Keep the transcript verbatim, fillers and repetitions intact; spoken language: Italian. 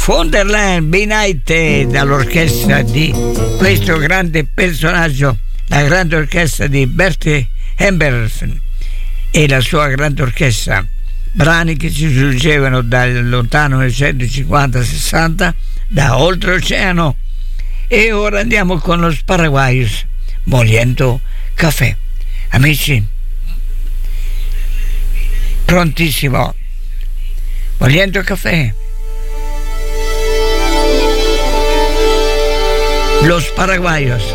von der Leyen Benite dall'orchestra di questo grande personaggio, la grande orchestra di Bertie Emberson e la sua grande orchestra, brani che ci giungevano dal lontano millenovecentocinquanta sessanta, da oltreoceano. E ora andiamo con los Paraguayos, Moliendo Café. Amici, prontissimo, Moliendo Café. Los Paraguayos.